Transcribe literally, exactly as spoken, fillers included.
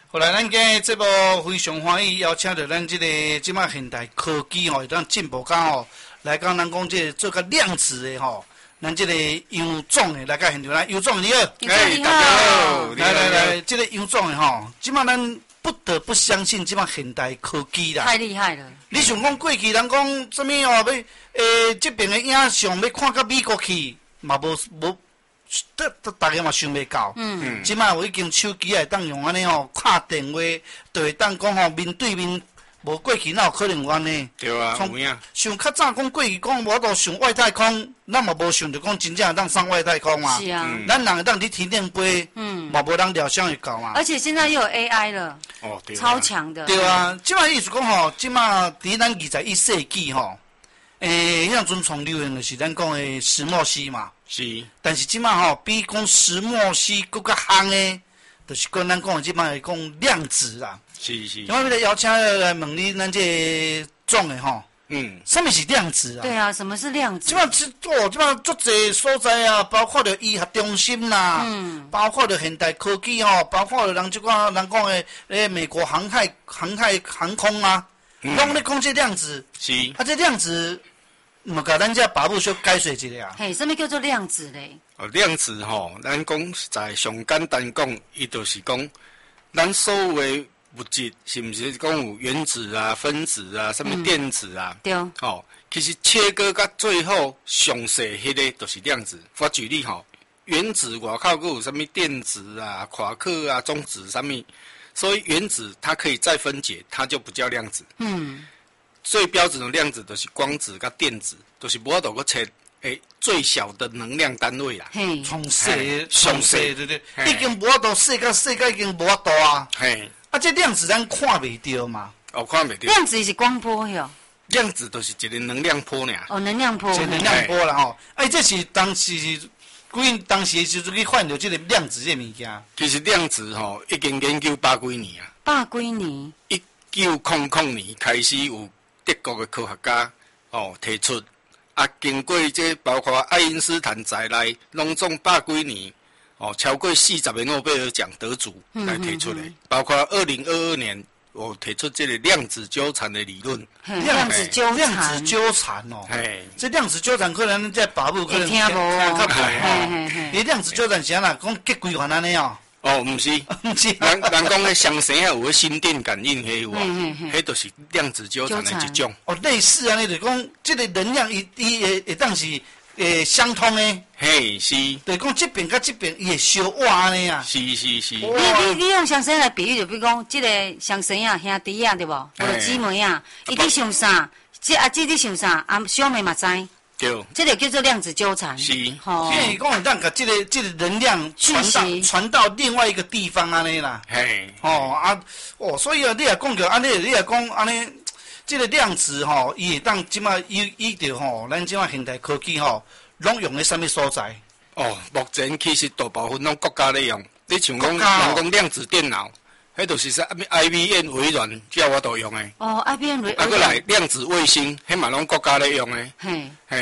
后来咱今日节目非常欢喜，邀请到咱这个即马现代科技吼，会当进步到吼，来讲咱讲这个做个量子的吼，咱这个杨总的来到现场来，杨总你好， 哎，大家好， 来来来，这个杨总的吼，即马咱不得不相信即马现代科技啦， 太厉害了。 你想讲过去人讲什么哦？要诶，这边的影像要看到美国去，嘛无无。得得，大家嘛想袂到。嗯，即摆有已经手机会当用安尼吼，打电话就会当讲吼面对面，无过去哪有可能有安尼？ 对啊，有影。 像较早讲过去讲，我都上外太空，咱嘛无想着讲真正会当上外太空嘛。 是啊。 咱人会当去天顶飞，嗯，嘛无人料想会到嘛。 而且现在又有 A I 了， 哦， 对。超强的。 对啊，即摆意思讲吼，即摆伫咱二十一世纪吼，诶，迄阵创流行就是咱讲的石墨烯嘛。 是， 但是即摆吼，比讲石墨烯更较夯诶，就是跟咱讲的即摆是讲量子啦。 是是。 因为要来邀请来问你，咱这总诶吼，嗯，什么是量子啊？ 对啊，什么是量子？ 即摆即哦，即摆足侪所在啊，包括着医学中心啦，嗯，包括着现代科技吼，包括着人即个人讲诶，诶，美国航太航太航空啊，拢咧讲这量子。 是。 啊，这量子。嘛，甲咱这爸母小解释一下啊。 嘿，什么叫做量子嘞？ 哦，量子吼，咱讲实在上简单讲，伊就是讲，咱所有的物质是毋是讲有原子啊、分子啊、什么电子啊？ 嗯、对。 哦，其实切割到最后详细迄个就是量子。我举例吼，原子外口佫有什么电子啊、夸克啊、中子什么，所以原子它可以再分解，它就不叫量子。嗯。最标准的量子就是光子跟电子，就是无法度去测诶最小的能量单位啦。 嘿，从细从细对对，已经无法度细到细到已经无法度啊。嘿，啊这量子咱看袂到嘛？ 哦，看袂到。 量子是光波哟。 量子就是一个能量波尔。 哦，能量波。 一个能量波啦吼。哎，这是当时是几当时时阵去发现到这个量子这物件。 其实量子吼已经研究百几年啊。 百几年。 一九零零年开始有。德国的科学家哦提出，啊，经过这包括爱因斯坦在内，拢总百几年哦，超过四十个诺贝尔奖得主来提出的，嗯嗯嗯包括二零二二年我提出这个量子纠缠的理论。 量子纠量子纠缠哦， 嘿， 这量子纠缠可能在爸母可能听无哦， 伊量子纠缠是安那讲结规环安尼哦。 哦，毋是， 毋是， 人人讲迄双生啊有个心电感应迄有啊，迄就是量子纠缠的一种。 哦，类似安尼就讲，这个能量伊伊会会当是诶相通的。 嘿，是。 就是讲这边甲这边伊会相换安尼啊。 是是是。 你你你用双生来比喻，就比如讲，这个双生啊兄弟啊，对无？或者姊妹啊，伊伫想啥？这阿姊伫想啥？啊小妹嘛知。 对， 这个叫做量子纠缠。 是， 哦，因为讲会当甲这个这个能量传到传到另外一个地方安尼啦。嘿，哦啊，哦，所以啊，你也讲着安尼，你也讲安尼，这个量子吼，伊会当即马伊伊着吼，咱即马现代科技吼，拢用咧什么所在？ 哦，目前其实大部分拢国家咧用，你像讲人讲量子电脑。迄就是说，I B M 微软叫我都用诶。 哦，I B M 微软。 啊，过来量子卫星，迄嘛拢国家咧用诶。嘿。嘿。